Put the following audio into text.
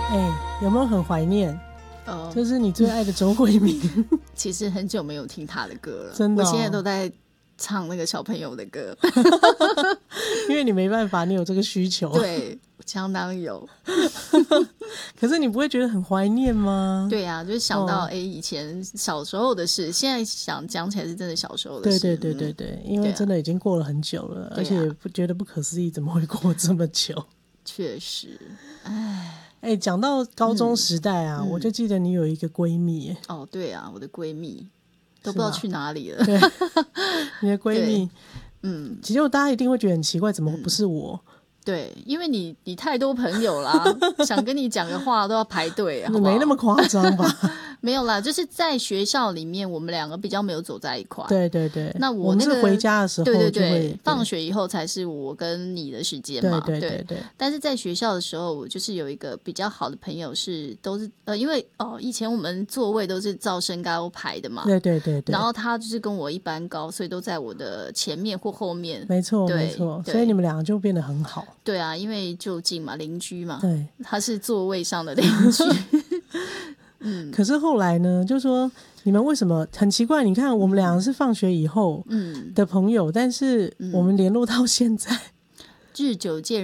有没有很怀念？就是你最爱的周慧敏。 其实很久没有听他的歌了， 真的、 我现在都在唱那个小朋友的歌。 因为你没办法，你有这个需求。 对，相当有。 可是你不会觉得很怀念吗？ 对啊，就是想到以前小时候的事，现在想讲起来是真的小时候的事。 对，因为真的已经过了很久了，而且觉得不可思议，怎么会过这么久？ 确实， 讲到高中时代啊，我就记得你有一个闺蜜。 哦，对啊，我的闺蜜都不知道去哪里了。 对，你的闺蜜，其实大家一定会觉得很奇怪，怎么不是我？ 对，因为你太多朋友啦，想跟你讲个话都要排队，好不好？ 没那么夸张吧？ 没有啦，就是在学校里面，我们两个比较没有走在一块。 对， 那我们是回家的时候就会， 对，放学以后才是我跟你的时间嘛。 对。 但是在学校的时候，我就是有一个比较好的朋友都是因为以前我们座位都是照身高排的嘛。 对。 然后他就是跟我一般高，所以都在我的前面或后面。 没错，所以你们两个就变得很好。 对啊，因为就近嘛，邻居嘛。 对， 他是座位上的邻居。 可是后来呢，就说你们为什么很奇怪？你看我们两个是放学以后的朋友，但是我们联络到现在， 日久见